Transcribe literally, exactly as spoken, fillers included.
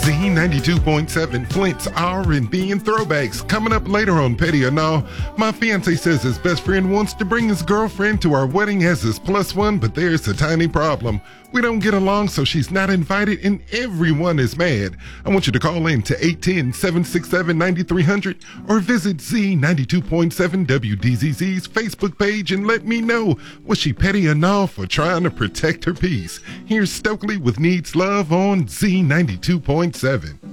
Z ninety-two point seven, Flint's R and B and throwbacks. Coming up later on Petty or No, my fiance says his best friend wants to bring his girlfriend to our wedding as his plus one, but there's a tiny problem. We don't get along, so she's not invited, and everyone is mad. I want you to call in to eight one zero, seven six seven, nine three zero zero or visit Z ninety-two point seven W D Z Z's Facebook page and let me know, was she petty or no for trying to protect her peace? Here's Stokely with Needs Love on Z ninety-two point seven.